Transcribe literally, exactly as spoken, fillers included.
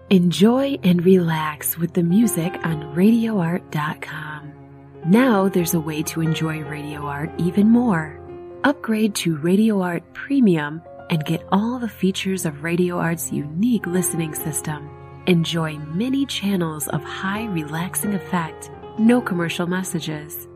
Enjoy and relax with the music on radio art dot com. Now there's a way to enjoy Radio Art even more. Upgrade to Radio Art Premium and get all the features of Radio Art's unique listening system. Enjoy many channels of high relaxing effect, no commercial messages,